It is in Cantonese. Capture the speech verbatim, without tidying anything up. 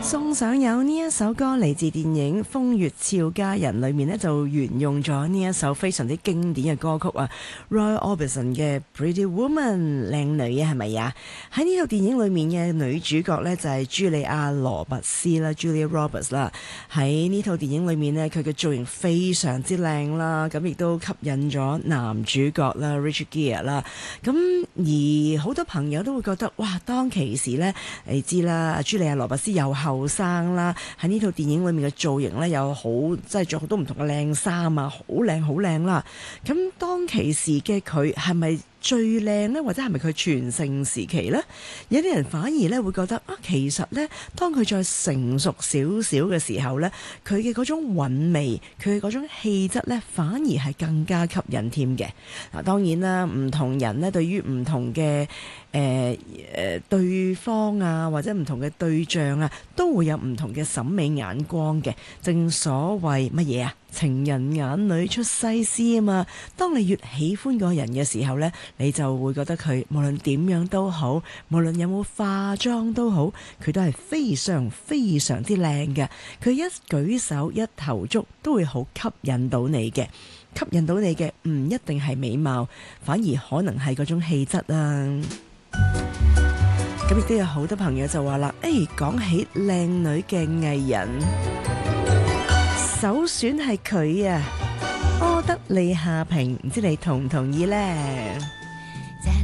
送上有呢一首歌嚟自電影《風月俏佳人》裏面呢，就沿用咗呢一首非常之經典嘅歌曲啊 Roy Orbison 嘅 Pretty Woman 靚女啊，係咪呀？喺呢套電影裏面嘅女主角呢，就係茱莉亞羅拔斯啦 Julia Roberts 啦。喺呢套電影裏面呢，佢嘅造型非常之靚啦，咁亦都吸引咗男主角啦 Richard Gere 啦。咁而好多朋友都會覺得哇，當其時呢，你知啦，茱莉亞羅拔斯又後生啦，喺呢套電影裏面嘅造型呢，又好即係着好多唔同嘅靚衫啊，好靚好靚啦。咁當其時嘅佢係咪最靚呢？或者係咪佢全盛時期呢？有啲人反而咧會覺得啊，其實呢，當佢再成熟少少嘅時候呢，佢嘅嗰種韻味，佢嘅嗰種氣質呢，反而係更加吸引添嘅。嗱，當然啦，唔同人呢，對於唔同嘅誒誒對方啊，或者唔同嘅對象啊，都會有唔同嘅審美眼光嘅。正所謂乜嘢啊？情人眼裏出西施啊嘛。當你越喜歡嗰個人嘅時候呢，你就會覺得佢無論點樣都好，無論有冇化妝都好，佢都係非常非常之靚嘅。佢一舉手一投足都會好吸引到你嘅。吸引到你嘅唔一定係美貌，反而可能係嗰種氣質啊。咁亦都有好多朋友就話啦，誒，講起靚女嘅藝人，首選係佢啊，柯德莉夏萍，唔知你同唔同意呢？